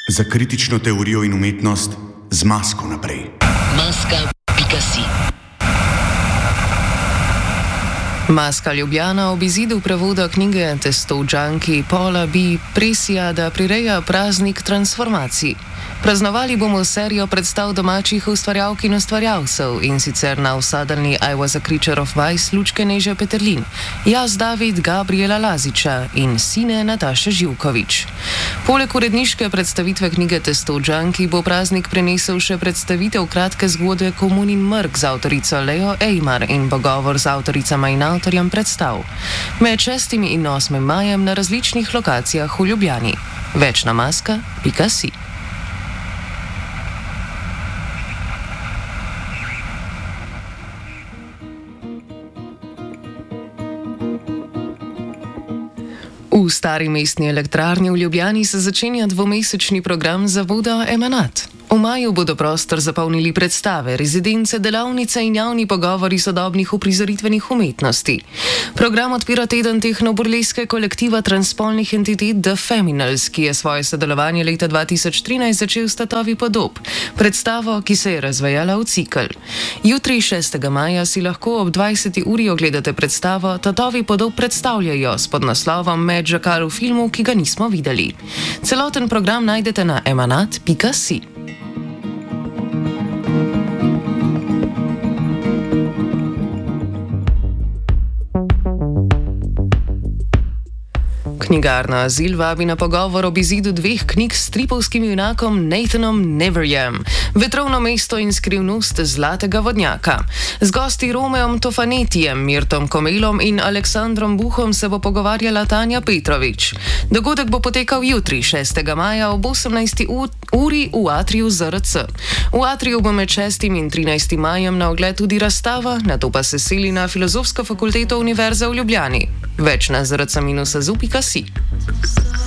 Za kritično teorijo in umetnost z masko naprej. Maska.si. Maska Ljubljana ob izidu prevoda knjige Testovčanki Paula B. Presija, da prireja praznik transformacij. Praznovali bomo serijo predstav domačih ustvarjalk in ustvarjalcev, in sicer na usadrni I Was a Creature of Vice Lučke Neže Peterlin, Jaz David Gabriela Laziča in Sine Nataše Živkovič. Poleg uredniške predstavitve knjige Testovčanki bo praznik prinesel še predstavitev kratke zgodbe Komunin mrk z avtorico Leo Ejmar in pogovor z avtoricama in avtorjem predstav. Med 6. in 8. majem na različnih lokacijah v Ljubljani. Več na maska.si. V Stari mestni elektrarni v Ljubljani se začenja dvomesečni program zavoda Emanat. V maju bodo prostor zapolnili predstave, rezidence, delavnice in javni pogovori sodobnih uprizoritvenih umetnosti. Program odpira teden tehnoburleske kolektiva transspolnih entitet The Feminals, ki je svoje sodelovanje leta 2013 začel s Tatovi podob, predstavo, ki se je razvejala v cikel. Jutri, 6. maja, si lahko ob 20. uri ogledate predstavo Tatovi podob predstavljajo s podnaslovom Medžakal v filmu, ki ga nismo videli. Celoten program najdete na emanat.si. Knjigarna Azil vabi na pogovor ob izidu 2 knjig s stripovskim junakom Nathanom Neverjem, Vetrovno mesto in skrivnost Zlatega vodnjaka. Z gosti Romeom Tofanetijem, Mirtom Komelom in Aleksandrom Buhom se bo pogovarjala Tanja Petrovič. Dogodek bo potekal jutri, 6. maja ob 18. uri v atriju ZRC. V atriju bo med 6. in 13. majem na ogled tudi razstava, nato pa se seli na Filozofsko fakulteto Univerze v Ljubljani. Več na zrc-azu.si.